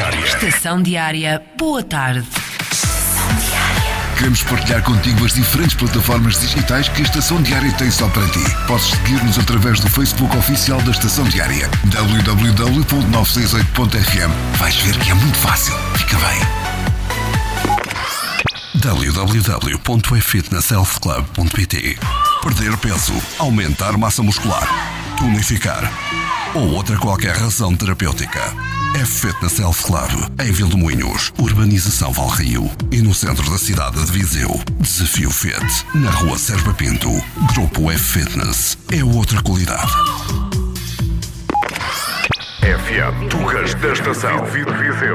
Diária. Estação Diária, boa tarde. Queremos partilhar contigo as diferentes plataformas digitais que a Estação Diária tem só para ti. Podes seguir-nos através do Facebook oficial da Estação Diária, www.968.fm. Vais ver que é muito fácil. Fica bem. www.efitnesshealthclub.pt. Perder peso, aumentar massa muscular, tonificar ou outra qualquer razão terapêutica. F-Fitness Health Club, em Vilmoinhos, Urbanização Valrio, e no centro da cidade de Viseu. Desafio Fit, na rua Serpa Pinto. Grupo F-Fitness, é outra qualidade. FM Tugas da Estação Viseu.